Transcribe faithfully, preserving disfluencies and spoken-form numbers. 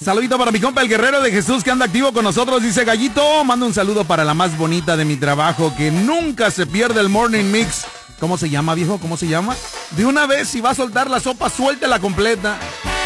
Saludito para mi compa el Guerrero de Jesús que anda activo con nosotros. Dice Gallito, manda un saludo para la más bonita de mi trabajo que nunca se pierde el Morning Mix. ¿Cómo se llama, viejo? ¿Cómo se llama? De una vez, si va a soltar la sopa, suéltela completa.